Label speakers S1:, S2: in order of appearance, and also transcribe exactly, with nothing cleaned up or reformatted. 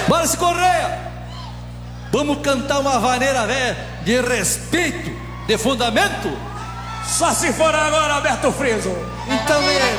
S1: Wallace Correia, vamos cantar uma vaneira velha de respeito, de fundamento?
S2: Só se for agora, Alberto Friso.
S1: Então é